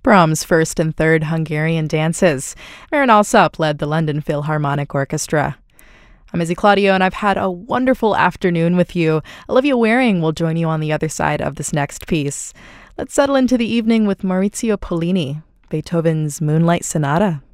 Brahms' first and third Hungarian dances. Marin Alsop led the London Philharmonic Orchestra. I'm Izzy Claudio, and I've had a wonderful afternoon with you. Olivia Waring will join you on the other side of this next piece. Let's settle into the evening with Maurizio Pollini, Beethoven's Moonlight Sonata.